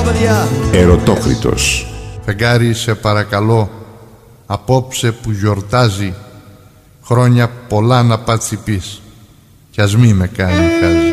παιδιά. Ερωτόκριτος. Φεγγάρι, σε παρακαλώ, απόψε που γιορτάζει, χρόνια πολλά να πάτσι πεις, κι ας μη με κάνει χάζι.